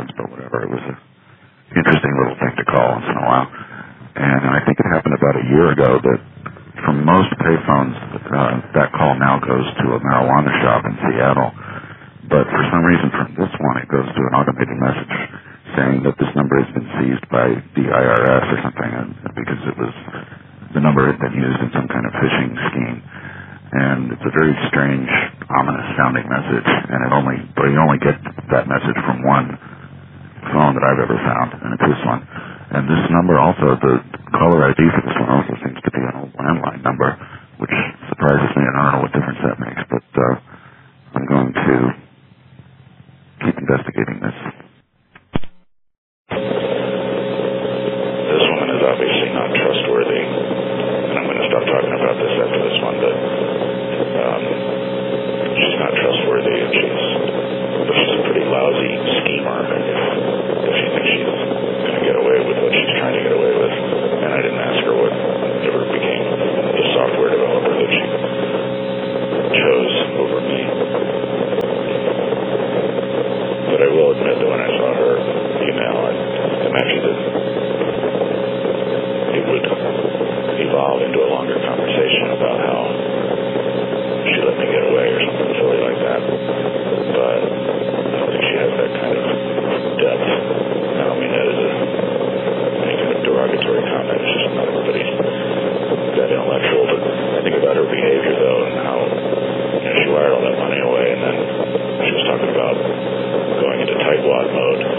phones, but whatever. It was an interesting little thing to call once in a while. And I think it happened about a year ago that from most payphones, that call now goes to a marijuana shop in Seattle. But for some reason from this one, it goes to an automated message saying that this number has been seized by the IRS or something, because the number had been used in some kind of phishing scheme. And it's a very strange, ominous-sounding message, and you only get that message from one phone that I've ever found, and it's this one. And this number also, the caller ID for this one also seems to be an old landline number, which surprises me, and I don't know what difference that makes, but I'm going to keep investigating this. This woman is obviously not trustworthy, and I'm going to stop talking about this after this one, but she's not trustworthy, and she's a pretty lousy schemer if she thinks she's going to get away with what she's trying to get away with. And I didn't ask her what ever became the software developer that she chose over me. But I will admit that when I saw her email, I imagined that it would evolve into a longer conversation about how she let me get away or something silly like that. But I don't think she has that kind of depth. I don't mean that as any kind of derogatory comment. It's just not everybody's that intellectual. But I think about her behavior, though, and how she wired all that money away, and then she was talking about going into tightwad mode.